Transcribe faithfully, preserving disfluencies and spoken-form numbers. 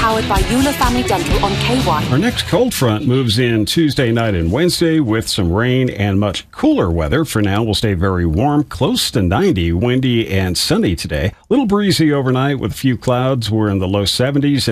powered by Euler Family Dental on K Y. Our next cold front moves in Tuesday night and Wednesday with some rain and much cooler weather. For now, we'll stay very warm, close to ninety, windy and sunny today. Little breezy overnight with a few clouds. We're in the low seventies.